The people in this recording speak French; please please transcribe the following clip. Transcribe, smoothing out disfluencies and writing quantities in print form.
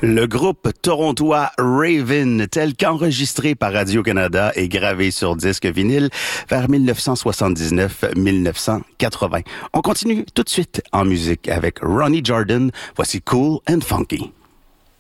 Le groupe torontois Raven, tel qu'enregistré par Radio-Canada et gravé sur disque vinyle vers 1979-1980. On continue tout de suite en musique avec Ronnie Jordan. Voici Cool and Funky.